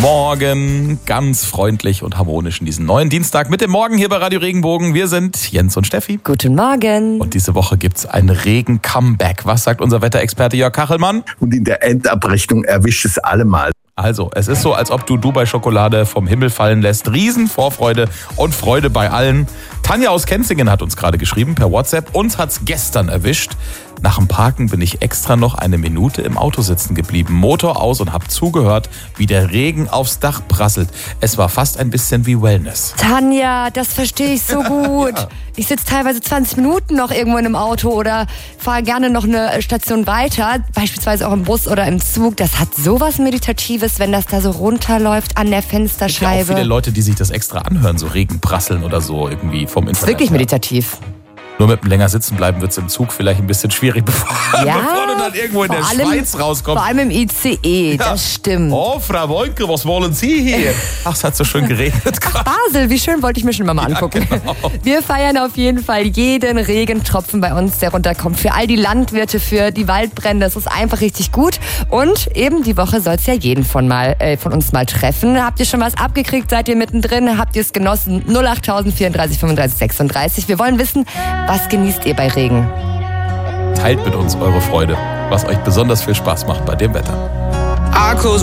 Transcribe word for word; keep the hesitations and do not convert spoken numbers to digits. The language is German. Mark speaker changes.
Speaker 1: Morgen, ganz freundlich und harmonisch in diesen neuen Dienstag mit dem Morgen hier bei Radio Regenbogen. Wir sind Jens und Steffi.
Speaker 2: Guten Morgen.
Speaker 1: Und diese Woche gibt's ein Regen-Comeback. Was sagt unser Wetterexperte Jörg Kachelmann?
Speaker 3: Und in der Endabrechnung erwischt es alle mal.
Speaker 1: Also, es ist so, als ob du Dubai-Schokolade vom Himmel fallen lässt. Riesenvorfreude und Freude bei allen. Tanja aus Kenzingen hat uns gerade geschrieben per WhatsApp. Uns hat's gestern erwischt. Nach dem Parken bin ich extra noch eine Minute im Auto sitzen geblieben. Motor aus und habe zugehört, wie der Regen aufs Dach prasselt. Es war fast ein bisschen wie Wellness.
Speaker 2: Tanja, das verstehe ich so gut. Ja. Ich sitze teilweise zwanzig Minuten noch irgendwo in einem Auto oder fahre gerne noch eine Station weiter, beispielsweise auch im Bus oder im Zug. Das hat sowas Meditatives, wenn das da so runterläuft an der Fensterscheibe.
Speaker 1: Es gibt ja auch viele Leute, die sich das extra anhören, so Regen prasseln oder so irgendwie vom Internet.
Speaker 2: Das ist wirklich meditativ.
Speaker 1: Nur mit dem länger sitzen bleiben wird es im Zug vielleicht ein bisschen schwierig, bevor,
Speaker 2: ja,
Speaker 1: bevor du dann irgendwo in der
Speaker 2: allem,
Speaker 1: Schweiz rauskommst.
Speaker 2: Vor allem im I C E, ja. Das stimmt.
Speaker 1: Oh, Frau Wolke, was wollen Sie hier? Ach, es hat so schön geregnet.
Speaker 2: Ach, Basel, wie schön, wollte ich mir schon mal, mal angucken. Ja, genau. Wir feiern auf jeden Fall jeden Regentropfen bei uns, der runterkommt. Für all die Landwirte, für die Waldbrände, das ist einfach richtig gut. Und eben die Woche soll es ja jeden von, mal, äh, von uns mal treffen. Habt ihr schon was abgekriegt? Seid ihr mittendrin? Habt ihr es genossen? null acht vierunddreißig fünfunddreißig sechsunddreißig. Wir wollen wissen, was genießt ihr bei Regen?
Speaker 1: Teilt mit uns eure Freude, was euch besonders viel Spaß macht bei dem Wetter.